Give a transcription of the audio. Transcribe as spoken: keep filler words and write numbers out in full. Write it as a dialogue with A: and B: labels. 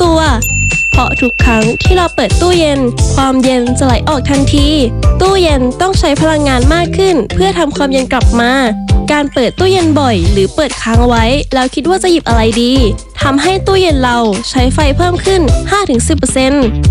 A: ตัว เพราะทุกครั้งที่เราเปิดตู้เย็นความเย็นจะไหลออกทันทีตู้เย็นต้องใช้พลังงานมากขึ้นเพื่อทำความเย็นกลับมาการเปิดตู้เย็นบ่อยหรือเปิดค้างไว้แล้วคิดว่าจะหยิบอะไรดีทำให้ตู้เย็นเราใช้ไฟเพิ่มขึ้น ห้าถึงสิบเปอร์เซ็นต์